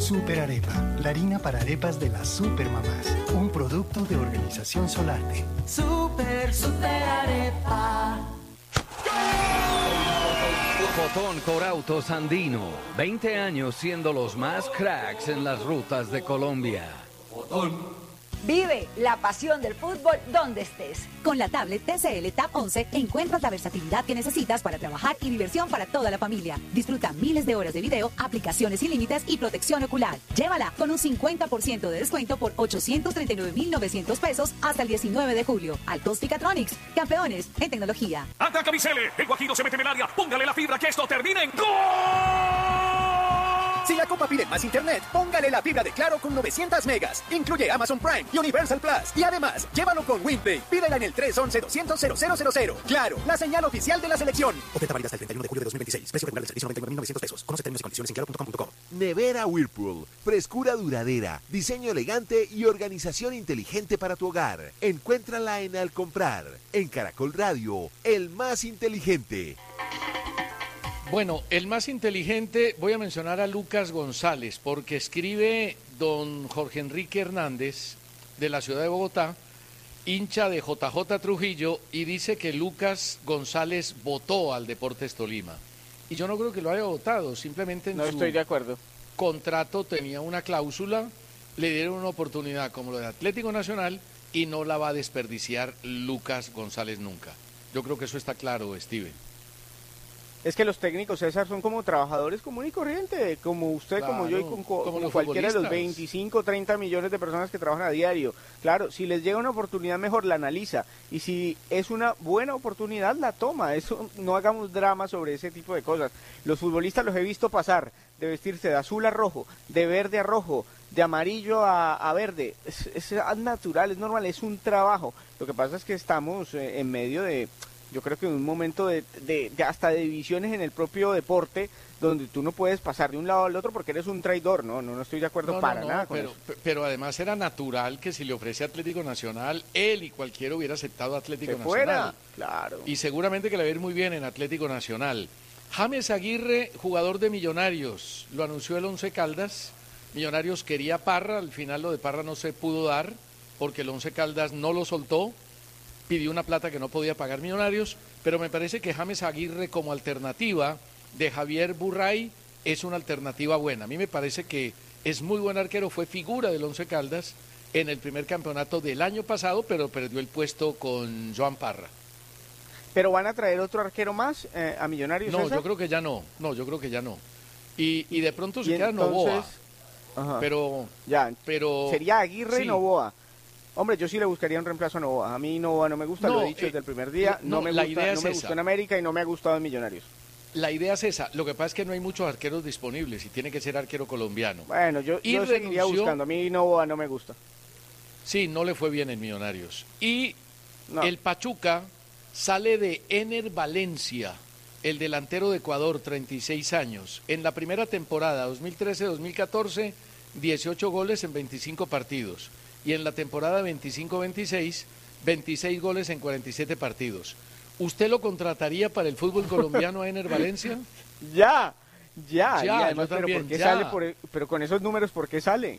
Super Arepa, la harina para arepas de las supermamás. Un producto de Organización Solarte. Super Arepa. Fotón Corautos Andino, 20 años siendo los más cracks en las rutas de Colombia. Fotón. Vive la pasión del fútbol donde estés. Con la tablet TCL Tab 11 encuentras la versatilidad que necesitas para trabajar y diversión para toda la familia. Disfruta miles de horas de video, aplicaciones sin límites y protección ocular. Llévala con un 50% de descuento por 839.900 pesos hasta el 19 de julio. Altos Picatronics, campeones en tecnología. ¡Ataca Vicele! El Guajiro se mete en el área. Póngale la fibra que esto termine en ¡gol! Si la Copa pide más internet, póngale la fibra de Claro con 900 megas. Incluye Amazon Prime y Universal Plus. Y además, llévalo con WinPlay. Pídela en el 311-200-0000. Claro, la señal oficial de la selección. Oferta válida hasta el 31 de julio de 2026. Precio regular del servicio 99.900 pesos. Conoce términos y condiciones en claro.com.co. Nevera Whirlpool. Frescura duradera, diseño elegante y organización inteligente para tu hogar. Encuéntrala en Al Comprar. En Caracol Radio, el más inteligente. Bueno, el más inteligente, voy a mencionar a Lucas González, porque escribe don Jorge Enrique Hernández, de la ciudad de Bogotá, hincha de JJ Trujillo, y dice que Lucas González votó al Deportes Tolima. Y yo no creo que lo haya votado, simplemente en no su estoy de acuerdo. Contrato tenía una cláusula, le dieron una oportunidad como lo de Atlético Nacional, y no la va a desperdiciar Lucas González nunca. Yo creo que eso está claro, Steven. Es que los técnicos, César, son como trabajadores común y corriente, como usted, claro, como yo y como cualquiera de los 25, 30 millones de personas que trabajan a diario. Claro, si les llega una oportunidad mejor, la analiza. Y si es una buena oportunidad, la toma. Eso, no hagamos drama sobre ese tipo de cosas. Los futbolistas los he visto pasar de vestirse de azul a rojo, de verde a rojo, de amarillo a verde. Es natural, es normal, es un trabajo. Lo que pasa es que estamos en medio de... Yo creo que en un momento de hasta de divisiones en el propio deporte, donde tú no puedes pasar de un lado al otro porque eres un traidor, no estoy de acuerdo nada con eso. Pero además era natural que si le ofrece Atlético Nacional, él y cualquiera hubiera aceptado Atlético Nacional. Fuera, claro. Y seguramente que le va a ir muy bien en Atlético Nacional. James Aguirre, jugador de Millonarios, lo anunció el Once Caldas. Millonarios quería Parra, al final lo de Parra no se pudo dar porque el Once Caldas no lo soltó. Pidió una plata que no podía pagar Millonarios, pero me parece que James Aguirre como alternativa de Javier Burray es una alternativa buena. A mí me parece que es muy buen arquero, fue figura del Once Caldas en el primer campeonato del año pasado, pero perdió el puesto con Joan Parra. ¿Pero van a traer otro arquero más a Millonarios? No, César? yo creo que ya no. Yo creo que ya no. Y de pronto se queda Novoa. Ajá. Pero sería Aguirre sí. Y Novoa. Hombre, yo sí le buscaría un reemplazo a Novoa. A mí Novoa no me gusta, lo he dicho desde el primer día. No me gustó en América y no me ha gustado en Millonarios. La idea es esa. Lo que pasa es que no hay muchos arqueros disponibles y tiene que ser arquero colombiano. Bueno, yo seguiría buscando. A mí Novoa no me gusta. Sí, no le fue bien en Millonarios. Y el Pachuca sale de Ener Valencia, el delantero de Ecuador, 36 años. En la primera temporada, 2013-2014, 18 goles en 25 partidos. Y en la temporada 25-26, 26 goles en 47 partidos. ¿Usted lo contrataría para el fútbol colombiano a Ener Valencia? Ya. Y además, también, pero con esos números, ¿por qué sale?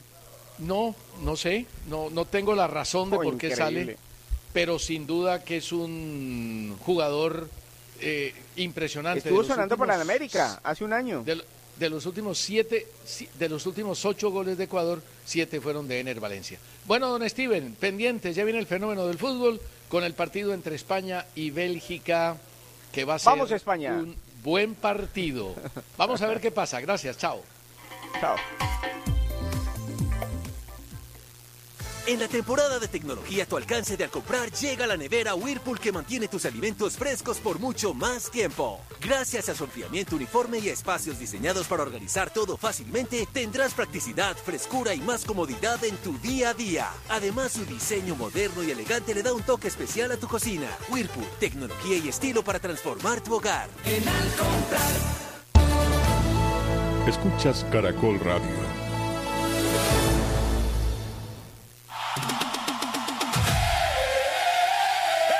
No sé, no tengo la razón de por qué sale, pero sin duda que es un jugador impresionante. Estuvo sonando para el América hace un año. De los últimos 8 goles de Ecuador, 7 fueron de Ener Valencia. Bueno, don Steven, pendientes, ya viene el fenómeno del fútbol con el partido entre España y Bélgica, que va a ser un buen partido. Vamos a ver qué pasa. Gracias, chao. Chao. En la temporada de tecnología a tu alcance de Al Comprar llega la nevera Whirlpool que mantiene tus alimentos frescos por mucho más tiempo. Gracias a su enfriamiento uniforme y a espacios diseñados para organizar todo fácilmente, tendrás practicidad, frescura y más comodidad en tu día a día. Además, su diseño moderno y elegante le da un toque especial a tu cocina. Whirlpool, tecnología y estilo para transformar tu hogar. En Al Comprar. Escuchas Caracol Radio.